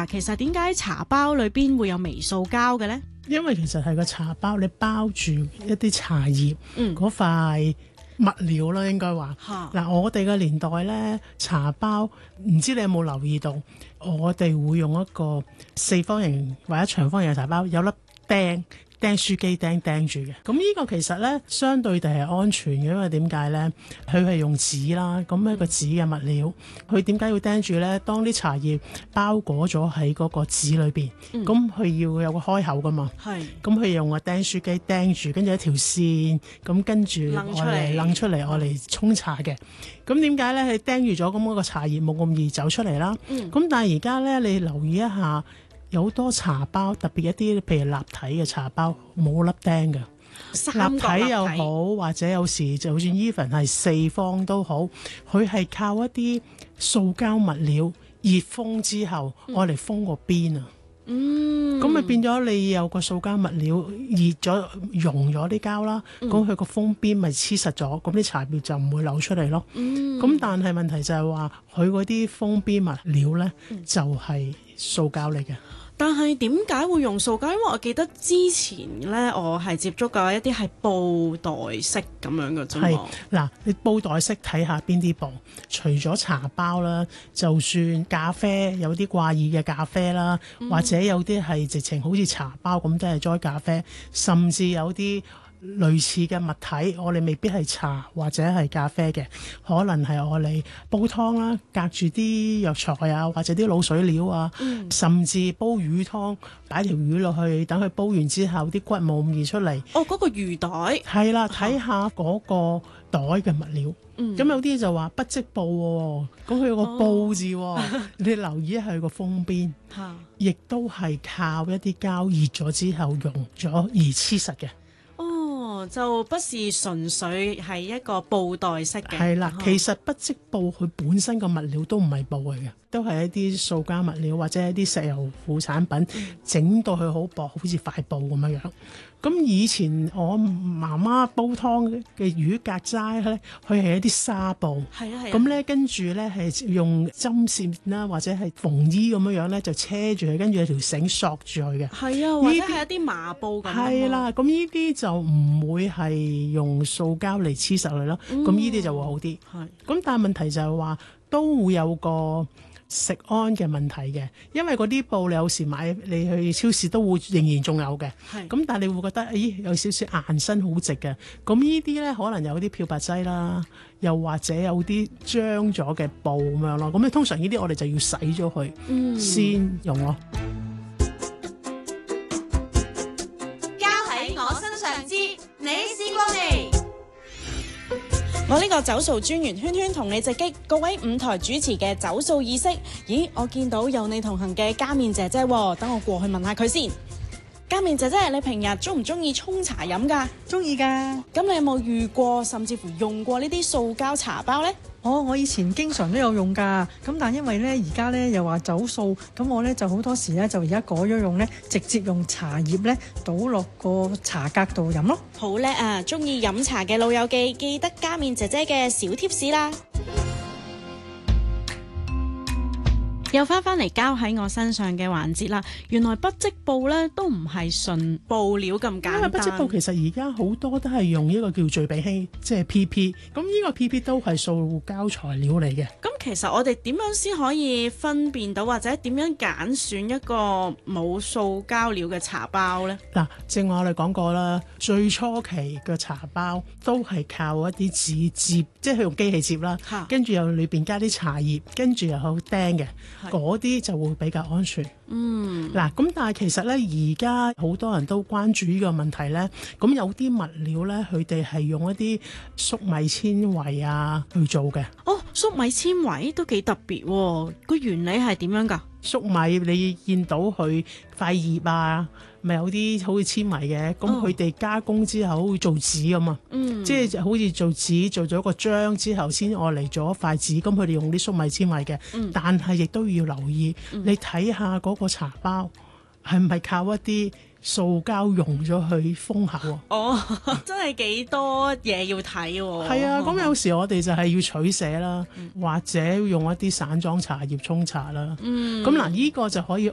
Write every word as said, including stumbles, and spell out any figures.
嗱，其實點解茶包裏邊會有微塑膠嘅呢？ 因為其實係個茶包你包住一啲茶葉嗯嗰塊物料啦，應該話嗱，我哋嘅年代呢，茶包唔知你有冇留意到，我哋會用一個四方形或者長方形嘅茶包，有粒釘。釘書機釘釘住嘅，咁呢個其實呢，相對地係安全嘅，因為點解呢？佢係用紙啦，咁一個紙嘅物料，佢點解要釘住呢？當啲茶葉包裹咗喺嗰個紙裏邊，咁佢、嗯、要有個開口噶嘛，咁佢用個釘書機釘住，跟住一條線，咁跟住我嚟掹出嚟，我嚟沖茶嘅。咁點解呢？佢釘住咗，咁嗰個茶葉冇咁易走出嚟啦。咁、嗯、但係而家呢，你留意一下。有好多茶包，特別一啲譬如立體嘅茶包，冇粒釘嘅。立體又好，或者有時就算 even 係四方都好，佢係靠一啲塑膠物料熱風之後，我嚟、嗯、封個邊啊。嗯，咁咪變咗你有個塑膠物料熱咗溶咗啲膠啦，咁佢個封邊咪黐實咗，咁啲茶葉就唔會流出嚟咯。嗯，咁但係問題就係話佢嗰啲封邊物料咧，嗯、就係塑膠嚟嘅。 但係點解會用塑膠？因為我記得之前咧，我係接觸過一啲係布袋式咁樣嘅啫。係嗱，你布袋式睇下邊啲布？除咗茶包啦，就算咖啡有啲掛耳嘅咖啡啦，嗯、或者有啲係直情好似茶包咁，即係栽咖啡，甚至有啲類似嘅物體，我哋未必係茶或者係咖啡嘅，可能係我哋煲湯啦，隔住啲藥材啊，或者啲鹵水料啊，嗯、甚至煲魚湯，擺條魚落去，等佢煲完之後啲骨冇咁易出嚟。 哦，嗰、嗰個魚袋係啦，睇下嗰個袋嘅物料。咁、嗯、有啲就話不織布喎，咁佢有個布字喎，哦、你留意一下佢個封邊，亦都係靠一啲膠熱咗之後溶咗而黐實嘅。 就不是純粹係一個布袋式嘅， 係啦。其實不織布佢本身個物料都唔係布嚟嘅，都係一啲塑膠物料或者一啲石油副產品整、嗯、到佢好薄，好似塊布咁樣樣。咁以前我媽媽煲湯嘅魚格齋咧，佢係一啲紗布，係啊係啊。咁咧跟住咧係用針線啦，或者係縫衣咁樣樣咧，就車住佢，跟住有條繩索住佢嘅。係啊，或者係一啲麻布咁。係啦，咁呢啲就唔會係用塑膠嚟黐實佢咯。咁呢啲就會好啲。係。咁但係問題就係話都會有個食安嘅問題嘅，因為嗰啲布你有時買你去超市都會仍然仲有嘅，咁是但係你會覺得咦有少少硬身好直嘅，咁呢啲咧可能有啲漂白劑啦，又或者有啲張咗嘅布咁樣咯，咁你通常呢啲我哋就要洗咗佢、嗯、先用咯。 交喺我身上知，你試過未？ 我呢個走數專員圈圈同你直擊各位五台主持嘅走數意識。咦，我見到有你同行嘅家面姐姐，等我過去問下佢先。家面姐姐，你平日中唔中意沖茶飲噶？ 中意噶。 咁你有冇遇過甚至乎用過呢啲塑膠茶包呢？ 哦，我以前經常都有用噶，咁但因為咧而家咧又話走數，咁我咧就好多時咧就而家改咗用咧，直接用茶葉咧倒落個茶格度飲咯。 好叻啊！中意飲茶嘅老友記，記得家面姐姐嘅小貼士啦。又翻返嚟交喺我身上嘅環節啦，原來不織布咧都唔係純布料咁簡單。因為不織布其實而家好多都係用呢個叫聚鋇烯，即係 P P。咁呢個 P P 都係塑膠材料嚟嘅。 咁其實我哋點樣先可以分辨到，或者點樣揀選一個冇塑膠料嘅茶包呢？ 嗱，正話我哋講過啦，最初期嘅茶包都係靠一啲紙摺，即係用機器摺啦，哈跟住又裏邊加啲茶葉，跟住又好釘嘅。嗰啲就會比較安全。嗯，嗱，咁但係其實咧，而家好多人都關注呢個問題咧。咁有啲物料咧，佢哋係用一啲粟米纖維啊去做嘅。 哦，粟米纖維都幾特別喎，個原理係點樣㗎？ 粟米你見到佢塊葉啊，咪有啲好似纖維嘅，咁佢哋加工之後會做紙咁啊，嗯、即係好似做紙做咗個漿之後先愛嚟做一塊紙，咁佢哋用啲粟米纖維嘅，嗯、但係亦都要留意，嗯、你睇下嗰個茶包係唔係靠一啲塑膠溶咗去封口喎？ 哦，真係幾多嘢要睇喎。 係啊，咁有時我哋就係要取捨啦，嗯、或者用一啲散裝茶葉沖茶啦。咁嗱、嗯，呢個就可以